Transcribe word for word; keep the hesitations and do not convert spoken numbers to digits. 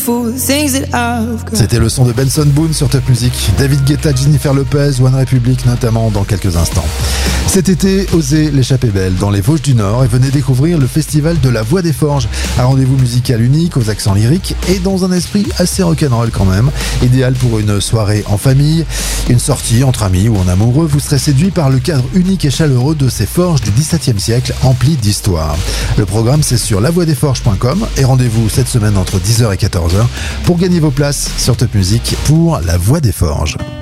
for the things that I've got. C'était le son de Benson Boone sur Top Music. David Guetta, Jennifer Lopez, One Republic notamment dans quelques instants. Cet été, osez l'échapper belle dans les Vosges du Nord et venez découvrir le festival de la Voix des Forges. Un rendez-vous musical unique aux accents lyriques et dans un esprit assez rock'n'roll quand même. Idéal pour une soirée en famille, une sortie entre amis ou en amoureux. Vous serez séduit par le cadre unique et chaleureux de ces forges du dix-septième siècle emplis d'histoire. Le programme c'est sur la voix des forges point com et rendez-vous cette semaine entre dix heures et quatorze heures pour gagner vos places sur Top Music pour la Voix des Forges.